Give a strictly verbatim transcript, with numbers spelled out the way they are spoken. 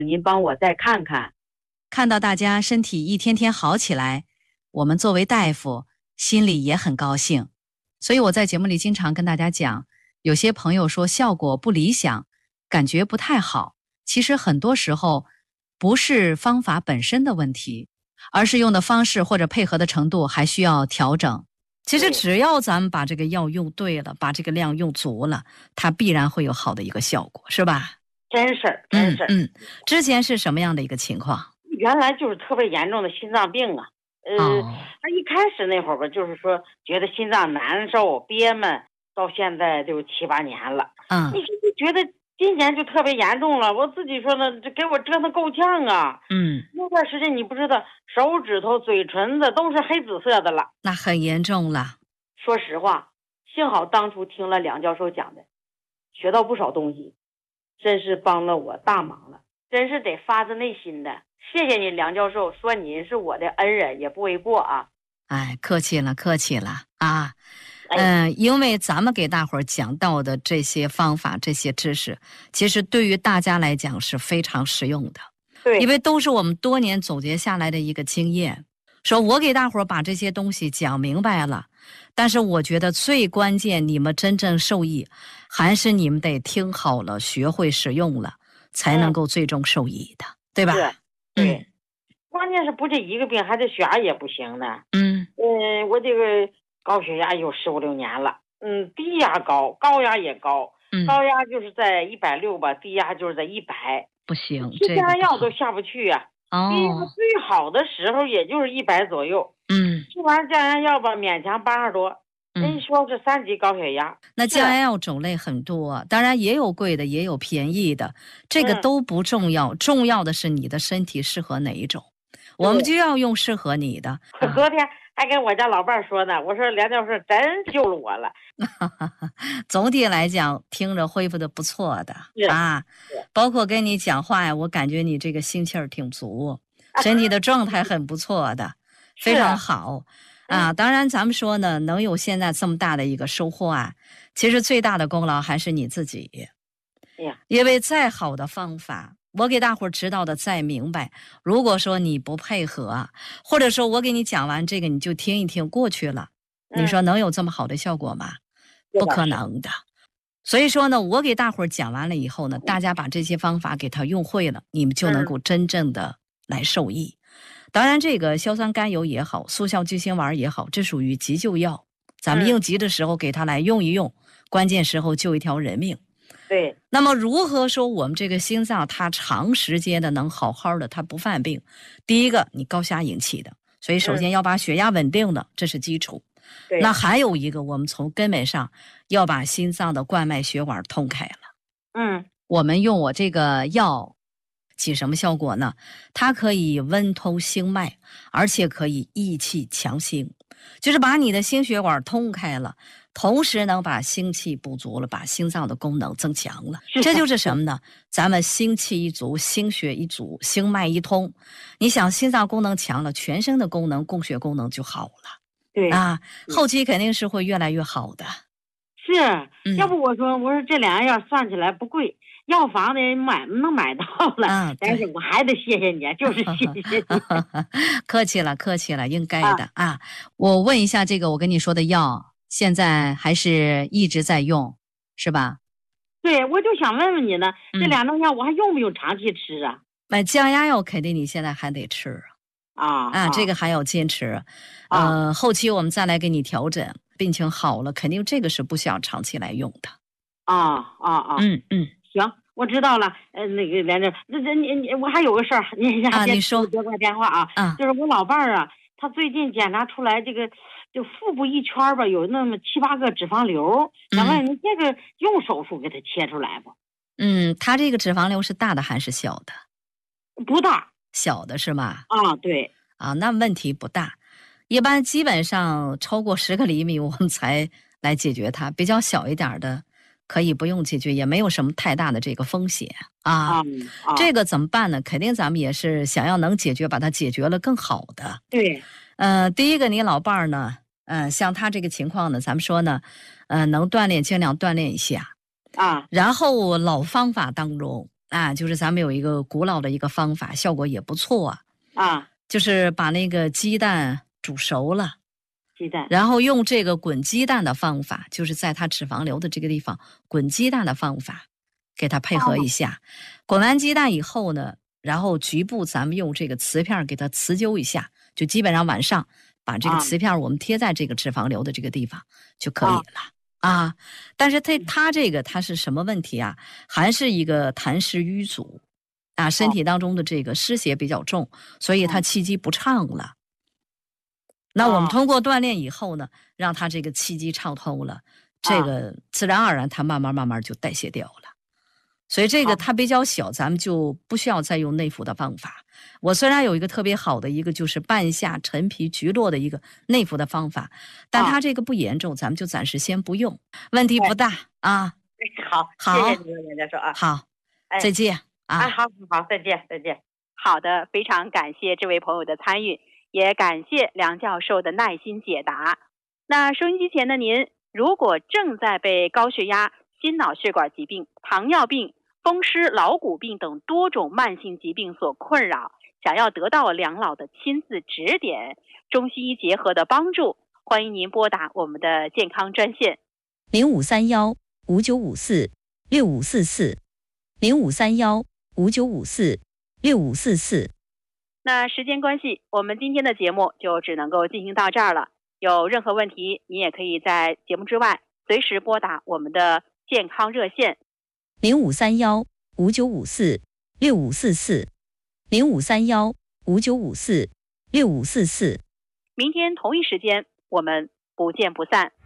您帮我再看看。 看到大家身体一天天好起来，我们作为大夫心里也很高兴。所以我在节目里经常跟大家讲，有些朋友说效果不理想，感觉不太好，其实很多时候不是方法本身的问题，而是用的方式或者配合的程度还需要调整。其实只要咱们把这个药用对了，把这个量用足了，它必然会有好的一个效果，是吧？ 真事儿，真事儿。 嗯，嗯，之前是什么样的一个情况？ 原来就是特别严重的心脏病啊。呃， 哦， 他一开始那会儿吧，就是说觉得心脏难受、憋闷，到现在就七八年了。 嗯， 你就觉得今年就特别严重了，我自己说呢，这给我折腾够呛啊。 嗯， 那段时间你不知道，手指头、嘴唇子都是黑紫色的了。 那很严重了。 说实话，幸好当初听了梁教授讲的，学到不少东西，真是帮了我大忙了，真是得发自内心的谢谢你，梁教授，说您是我的恩人也不为过啊。 哎，客气了，客气了啊。 哎嗯、呃，因为咱们给大伙儿讲到的这些方法、这些知识，其实对于大家来讲是非常实用的。 对， 因为都是我们多年总结下来的一个经验。说我给大伙儿把这些东西讲明白了，但是我觉得最关键，你们真正受益，还是你们得听好了，学会使用了，才能够最终受益的，对吧？ 是，对。关键是不这一个病，还这血压也不行呢。 嗯嗯，我这个高血压有十五六年了，嗯，低压高，高压也高， 嗯， 高压就是在一百六吧，低压就是在一百， 不行， 吃降压药这个不好都下不去呀、 哦， 低压最好的时候也就是一百左右， 嗯， 吃完降压药吧，勉强八十多。人嗯， 说是三级高血压， 那降压药种类很多，当然也有贵的，也有便宜的，这个嗯都不重要，重要的是你的身体适合哪一种，我们就要用适合你的。 我昨天还跟我家老伴儿说呢，我说梁教授真救了我了。 总体来讲，听着恢复的不错的啊，包括跟你讲话呀，我感觉你这个心气儿挺足，身体的状态很不错的，非常好啊。当然，咱们说呢，能有现在这么大的一个收获啊，其实最大的功劳还是你自己。 哎呀， 因为再好的方法，我给大伙儿知道的再明白，如果说你不配合，或者说我给你讲完这个你就听一听过去了，你说能有这么好的效果吗？不可能的。所以说呢，我给大伙儿讲完了以后呢，大家把这些方法给它用会了，你们就能够真正的来受益。当然，这个硝酸甘油也好，速效救心丸也好，这属于急救药，咱们应急的时候给它来用一用，关键时候救一条人命。 对。 那么如何说我们这个心脏它长时间的能好好的，它不犯病？第一个，你高压引起的，所以首先要把血压稳定的，这是基础。那还有一个，我们从根本上要把心脏的冠脉血管通开了。 嗯， 我们用我这个药起什么效果呢？它可以温通心脉，而且可以益气强心，就是把你的心血管通开了，同时能把心气补足了，把心脏的功能增强了。这就是什么呢？咱们心气一足，心血一足，心脉一通，你想心脏功能强了，全身的功能供血功能就好了。 对啊，后期肯定是会越来越好的。 是，嗯、要不我说我说这两样算起来不贵，药房的买能买到了，啊、但是我还得谢谢你，就是谢谢你。 客气了，客气了，应该的 啊, 啊。我问一下，这个我跟你说的药，现在还是一直在用，是吧？ 对，我就想问问你呢，嗯、这两种药我还用不用长期吃啊？ 买降压药肯定你现在还得吃啊啊，这个还要坚持。呃、啊，后期我们再来给你调整，病情好了，肯定这个是不需要长期来用的。 啊啊啊！ 嗯嗯， 行，我知道了。呃，那个连着，那这你你我还有个事儿，你啊，你说接个电话啊，啊，就是我老伴儿啊，他最近检查出来这个就腹部一圈吧，有那么七八个脂肪瘤，想问你这个用手术给他切出来不？ 嗯，他这个脂肪瘤是大的还是小的？ 不大， 小的是吗？ 啊，对， 啊，那问题不大。一般基本上超过十个厘米，我们才来解决它。比较小一点的，可以不用解决，也没有什么太大的这个风险啊。 嗯啊、 这个怎么办呢？肯定咱们也是想要能解决，把它解决了更好的。 对， 呃，第一个，你老伴儿呢，呃，像他这个情况呢，咱们说呢，呃，能锻炼尽量锻炼一下啊。 然后老方法当中， 啊，就是咱们有一个古老的一个方法，效果也不错啊。 啊， 就是把那个鸡蛋煮熟了， 鸡蛋， 然后用这个滚鸡蛋的方法，就是在它脂肪瘤的这个地方滚鸡蛋的方法，给它配合一下。哦、滚完鸡蛋以后呢，然后局部咱们用这个瓷片给它瓷灸一下，就基本上晚上把这个瓷片我们贴在这个脂肪瘤的这个地方就可以了。啊啊，但是它它这个它是什么问题啊？还是一个痰湿瘀阻。啊，身体当中的这个湿邪比较重，所以他气机不畅了。那我们通过锻炼以后呢，让他这个气机畅通了，这个自然而然他慢慢慢慢就代谢掉了。所以这个它比较小，咱们就不需要再用内服的方法。我虽然有一个特别好的一个就是半夏陈皮菊络的一个内服的方法，但它这个不严重，咱们就暂时先不用，问题不大啊。 好， 好， 谢谢您，梁教授啊。 好， 哎、 再见。 啊，好好，再见，再见。 好的，非常感谢这位朋友的参与，也感谢梁教授的耐心解答。那收音机前的您，如果正在被高血压、心脑血管疾病、糖尿病、风湿老骨病等多种慢性疾病所困扰，想要得到梁老的亲自指点、中西医结合的帮助，欢迎您拨打我们的健康专线零五三幺五九五四六五四四零五三幺五九五四六五四四。 那时间关系，我们今天的节目就只能够进行到这儿了。有任何问题，你也可以在节目之外随时拨打我们的健康热线零五三幺五九五四六五四四零五三幺五九五四六五四四。 明天同一时间，我们不见不散。